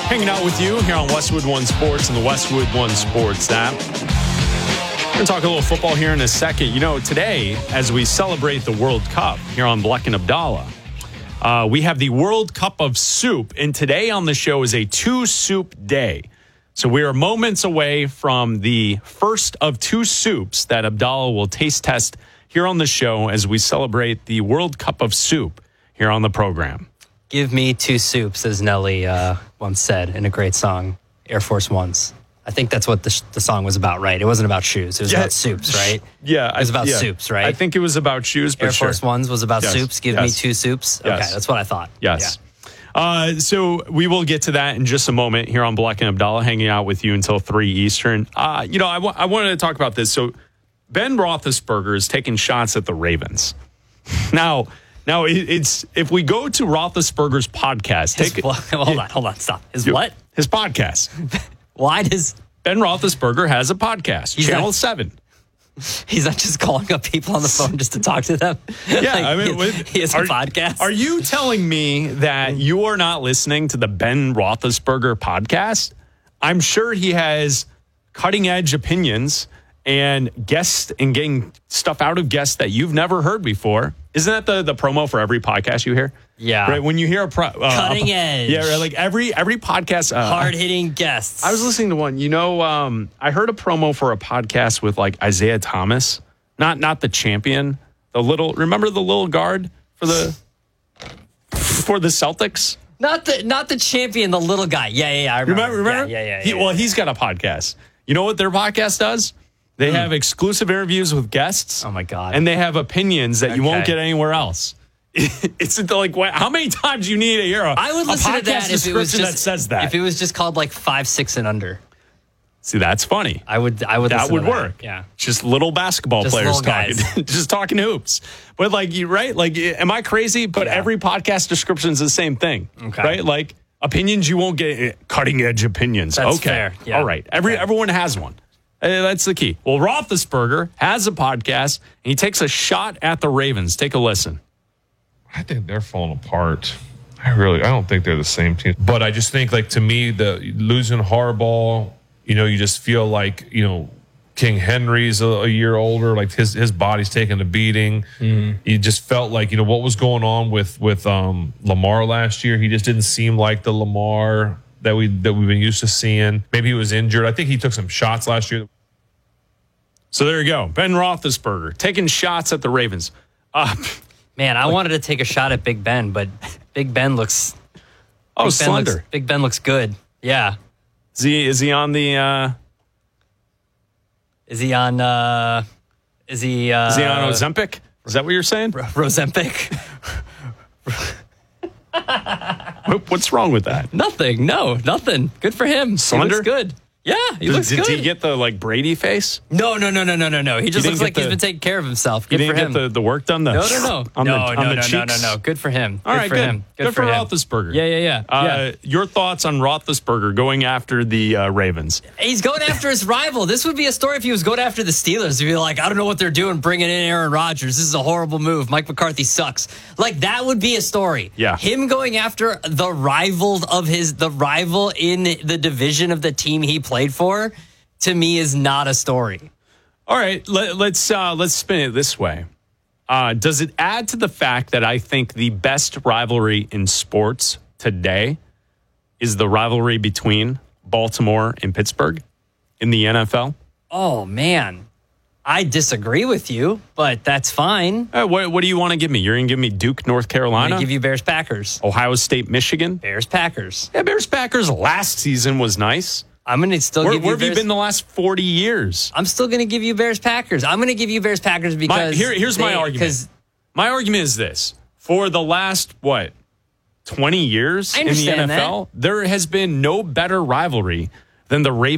hanging out with you here on Westwood One Sports and the Westwood One Sports app. We're going to talk a little football here in a second. You know, today, as we celebrate the World Cup here on Bleck and Abdallah, we have the World Cup of Soup, and today on the show is a two-soup day. So we are moments away from the first of two soups that Abdallah will taste test here on the show as we celebrate the World Cup of Soup here on the program. Give me two soups, as Nelly once said in a great song, Air Force Ones. I think that's what the song was about, right? It wasn't about shoes. It was about soups, right? Yeah. It was about soups, right? I think it was about shoes, but Air Force Ones was about soups. Give me two soups. Yes. Okay, that's what I thought. Yes. Yeah. So we will get to that in just a moment here on Bleck and Abdallah, hanging out with you until 3 Eastern. I wanted to talk about this. So Ben Roethlisberger is taking shots at the Ravens. Now it's if we go to Roethlisberger's podcast. Hold on, stop. What? His podcast. Why does Ben Roethlisberger has a podcast? Channel 7. He's not just calling up people on the phone just to talk to them. Yeah, he has a podcast. Are you telling me that you are not listening to the Ben Roethlisberger podcast? I'm sure he has cutting edge opinions and guests and getting stuff out of guests that you've never heard before. Isn't that the promo for every podcast you hear? Yeah. Right. When you hear cutting edge. Yeah. Like every podcast. Hard hitting guests. I was listening to one. I heard a promo for a podcast with like Isaiah Thomas, not the champion, remember the little guard for the Celtics. Not the champion, the little guy. Yeah. I remember. Yeah. He's got a podcast. You know what their podcast does? They have exclusive interviews with guests. Oh, my God. And they have opinions that you won't get anywhere else. It's like, how many times do you need to hear I would listen to that if it was just, that says that? If it was just called like 5, 6 and under. See, that's funny. I would that would work. Yeah. Just little basketball players talking. Just talking hoops. But right? Like, am I crazy? But every podcast description is the same thing. Okay. Right? Like, opinions you won't get, cutting edge opinions. That's okay. Fair. Yeah. All right. Everyone has one. That's the key. Well, Roethlisberger has a podcast, and he takes a shot at the Ravens. Take a listen. I think they're falling apart. I don't think they're the same team. But I just think, like, to me, the losing Harbaugh, you just feel like, King Henry's a year older. Like, his body's taking a beating. Mm-hmm. You just felt like, what was going on with Lamar last year. He just didn't seem like the Lamar that we've been used to seeing. Maybe he was injured. I think he took some shots last year. So there you go. Ben Roethlisberger taking shots at the Ravens. Man, I wanted to take a shot at Big Ben, but Big Ben looks... slender. Big Ben looks good. Yeah. Is he on the... Is he on Ozempic? Is that what you're saying? Rozempic? What's wrong with that? Nothing. No, nothing. Good for him. Slender? He looks good. Yeah, he looks good. Did he get the Brady face? No. He just looks like he's been taking care of himself. Good for him. He didn't get the work done? No. On the cheeks? No. Good for him. All right, good for him. Good for Roethlisberger. Yeah. Your thoughts on Roethlisberger going after the Ravens? He's going after his rival. This would be a story if he was going after the Steelers. He'd be like, I don't know what they're doing bringing in Aaron Rodgers. This is a horrible move. Mike McCarthy sucks. Like, that would be a story. Yeah. Him going after the rival in the division of the team he played for, to me, is not a story. All right, let's spin it this way. Does it add to the fact that I think the best rivalry in sports today is the rivalry between Baltimore and Pittsburgh in the NFL? Oh, man. I disagree with you, but that's fine. What do you want to give me? You're going to give me Duke, North Carolina? I'm going to give you Bears-Packers. Ohio State, Michigan? Bears-Packers. Yeah, Bears-Packers last season was nice. I'm going to still give you Where have you been the last 40 years? I'm still going to give you Bears-Packers. I'm going to give you Bears-Packers because... Here's my argument. My argument is this. For the last, 20 years in the NFL, there has been no better rivalry than the Ravens